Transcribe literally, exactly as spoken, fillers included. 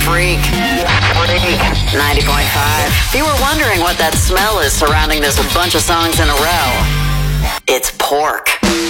Freak. Freak. ninety point five. If you were wondering what that smell is surrounding this bunch of songs in a row, it's pork.